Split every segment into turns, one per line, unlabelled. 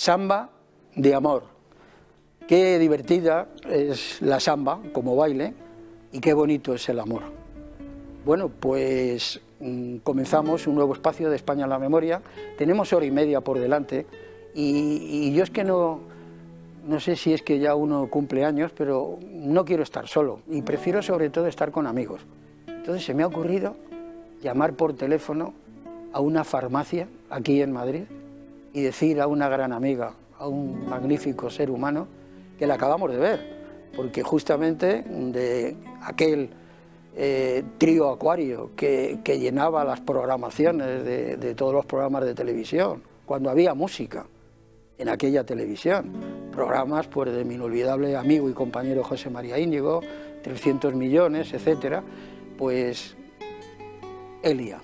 Samba de amor. Qué divertida es la samba como baile y qué bonito es el amor. Bueno, pues comenzamos un nuevo espacio de España en la memoria. Tenemos hora y media por delante y yo es que no sé si es que ya uno cumple años, pero no quiero estar solo y prefiero sobre todo estar con amigos. Entonces se me ha ocurrido llamar por teléfono a una farmacia aquí en Madrid y decir a una gran amiga, a un magnífico ser humano, que la acabamos de ver, porque justamente de aquel trío Acuario que llenaba las programaciones de todos los programas de televisión, cuando había música en aquella televisión, programas pues de mi inolvidable amigo y compañero José María Íñigo, 300 millones, etcétera, pues Elia,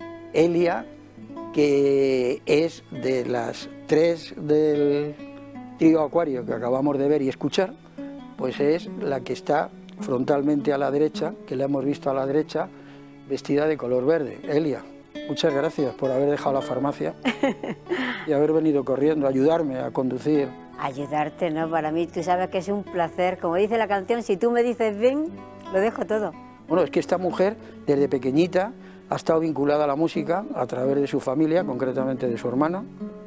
que es de las tres del trío Acuario que acabamos de ver y escuchar, pues es la que está frontalmente a la derecha, que la hemos visto a la derecha, vestida de color verde. Elia, muchas gracias por haber dejado la farmacia y haber venido corriendo a ayudarme a conducir.
Ayudarte, ¿no? Para mí, tú sabes que es un placer. Como dice la canción, si tú me dices ven, lo dejo todo.
Bueno, es que esta mujer, desde pequeñita, ha estado vinculada a la música a través de su familia, concretamente de su hermano,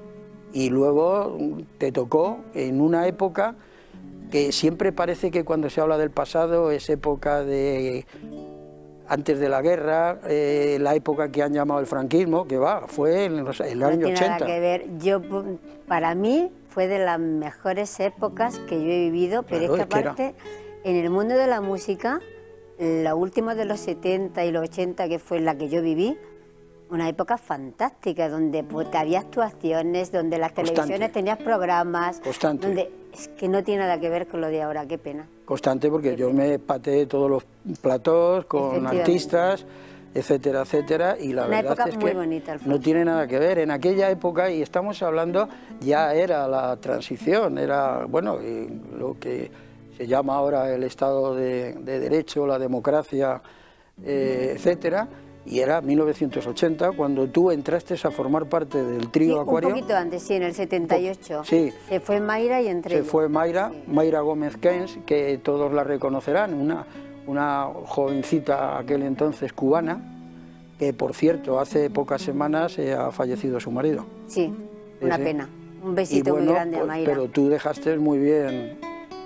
y luego te tocó en una época que siempre parece que cuando se habla del pasado es época de antes de la guerra, la época que han llamado el franquismo, que fue en el año 80.
No tiene nada que ver. Para mí fue de las mejores épocas que yo he vivido, pero
claro,
es que aparte, en el mundo de la música, la última de los 70 y los 80, que fue la que yo viví, una época fantástica, donde pues, había actuaciones, donde las televisiones tenías programas, donde es que no tiene nada que ver con lo de ahora, qué pena.
Constante, porque yo me pateé todos los platós con artistas, etcétera, etcétera, y la verdad es que
bonita,
no tiene nada que ver. En aquella época, y estamos hablando, ya era la transición, era, bueno, lo que se llama ahora el Estado de Derecho, la democracia, etcétera, y era 1980 cuando tú entraste a formar parte del trío Acuario.
Un poquito antes, sí, en el 78.
Sí.
Se fue Mayra y entré yo.
Se fue Mayra, sí. Mayra Gómez Keynes, que todos la reconocerán, una jovencita aquel entonces cubana, que por cierto hace pocas semanas ha fallecido su marido.
Sí, una pena. Un besito muy grande a Mayra.
Pero tú dejaste muy bien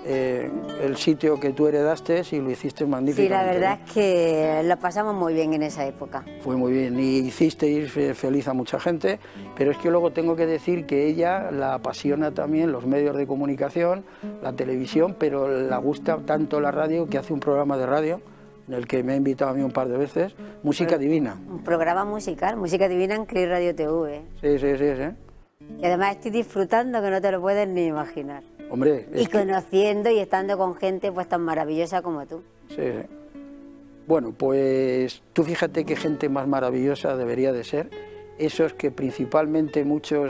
el sitio que tú heredaste y lo hiciste magníficamente.
Sí, la verdad es que lo pasamos muy bien en esa época.
Fue muy bien y hicisteis feliz a mucha gente, pero es que luego tengo que decir que ella la apasiona también los medios de comunicación, la televisión, pero le gusta tanto la radio que hace un programa de radio en el que me ha invitado a mí un par de veces, Música Divina.
Un programa musical, Música Divina en CRI Radio TV.
Sí.
Y además estoy disfrutando que no te lo puedes ni imaginar.
Hombre,
y conociendo y estando con gente pues tan maravillosa como tú.
Sí. Bueno, pues tú fíjate qué gente más maravillosa debería de ser. Esos que principalmente muchos